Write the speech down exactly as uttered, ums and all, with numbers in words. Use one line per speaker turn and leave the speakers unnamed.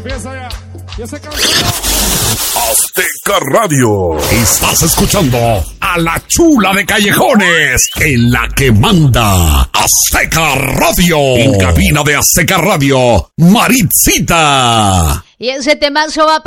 empieza ya. Ya se cansó.
Azteca Radio. Estás escuchando a la chula de Callejones, en la que manda Azteca Radio. En cabina de Azteca Radio, Maritzita.
Y ese temazo va